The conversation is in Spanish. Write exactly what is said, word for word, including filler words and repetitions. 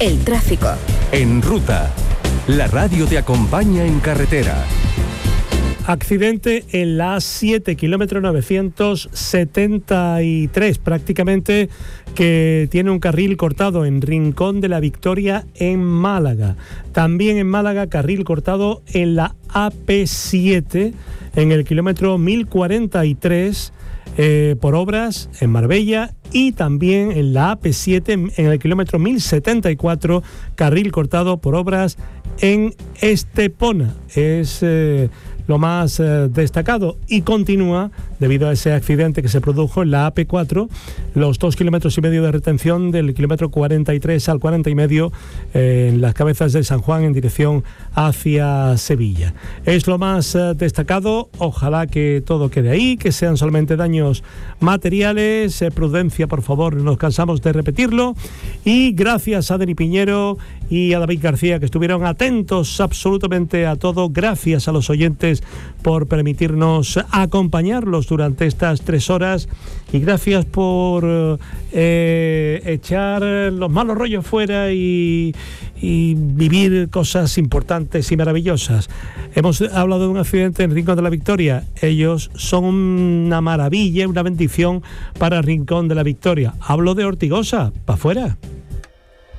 el tráfico. En Ruta, la radio te acompaña en carretera. Accidente en la A siete, kilómetro novecientos setenta y tres, prácticamente, que tiene un carril cortado en Rincón de la Victoria, en Málaga. También en Málaga, carril cortado en la A P siete, en el kilómetro mil cuarenta y tres, eh, por obras en Marbella, y también en la A P siete, en el kilómetro mil setenta y cuatro, carril cortado por obras en Estepona. Es eh, lo más eh, destacado, y continúa, debido a ese accidente que se produjo en la A P cuatro, los dos kilómetros y medio de retención del kilómetro cuarenta y tres al cuarenta y medio eh, en las Cabezas de San Juan en dirección hacia Sevilla. Es lo más eh, destacado. Ojalá que todo quede ahí, que sean solamente daños materiales. Eh, prudencia, por favor, nos cansamos de repetirlo. Y gracias a Dani Piñero y a David García, que estuvieron atentos absolutamente a todo. Gracias a los oyentes por permitirnos acompañarlos durante estas tres horas, y gracias por eh, echar los malos rollos fuera y, y vivir cosas importantes y maravillosas. Hemos hablado de un accidente en Rincón de la Victoria. Ellos son una maravilla, una bendición para Rincón de la Victoria. Hablo de Ortigosa, para afuera.